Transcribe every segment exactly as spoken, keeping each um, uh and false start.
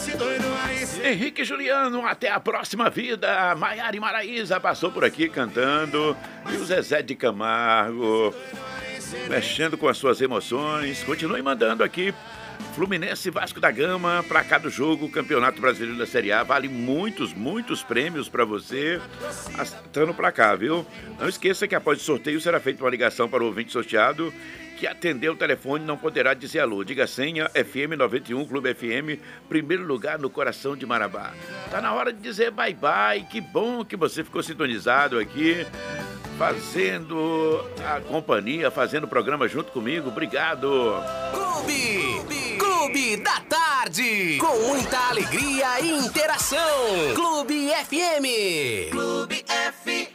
Henrique e Juliano, até a próxima vida. Maiara e Maraísa passou por aqui cantando. E o Zezé de Camargo, mexendo com as suas emoções. Continue mandando aqui. Fluminense e Vasco da Gama, placar do jogo, Campeonato Brasileiro da Série A. Vale muitos, muitos prêmios para você. Estando pra cá, viu? Não esqueça que após o sorteio será feita uma ligação para o ouvinte sorteado que atender o telefone não poderá dizer alô. Diga a senha F M noventa e um, Clube F M, primeiro lugar no coração de Marabá. Tá na hora de dizer bye bye. Que bom que você ficou sintonizado aqui, fazendo a companhia, fazendo o programa junto comigo. Obrigado. Clube, Clube da Tarde, com muita alegria e interação. Clube F M. Clube F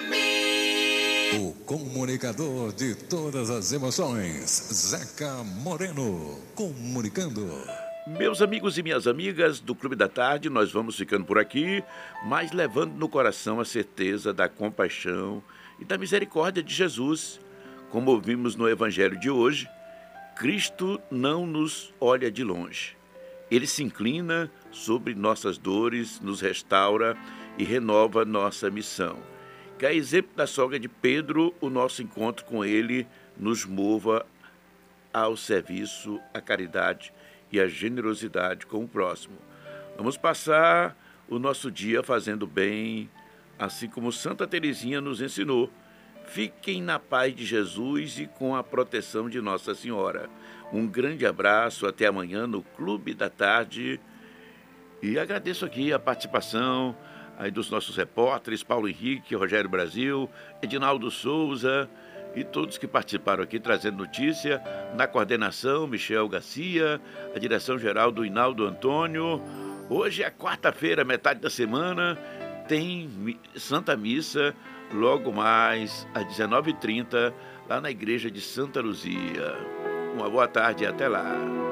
M. O comunicador de todas as emoções, Zeca Moreno, comunicando. Meus amigos e minhas amigas do Clube da Tarde, nós vamos ficando por aqui, mas levando no coração a certeza da compaixão e da misericórdia de Jesus. Como ouvimos no Evangelho de hoje, Cristo não nos olha de longe. Ele se inclina sobre nossas dores, nos restaura e renova nossa missão. Que, a exemplo da sogra de Pedro, o nosso encontro com ele nos mova ao serviço, à caridade e à generosidade com o próximo. Vamos passar o nosso dia fazendo bem, assim como Santa Teresinha nos ensinou. Fiquem na paz de Jesus e com a proteção de Nossa Senhora. Um grande abraço, até amanhã no Clube da Tarde. E agradeço aqui a participação aí dos nossos repórteres, Paulo Henrique, Rogério Brasil, Edinaldo Souza e todos que participaram aqui trazendo notícia. Na coordenação, Michel Garcia, a direção-geral do Hinaldo Antônio. Hoje é quarta-feira, metade da semana, tem Santa Missa, logo mais às dezenove e trinta, lá na igreja de Santa Luzia. Uma boa tarde e até lá.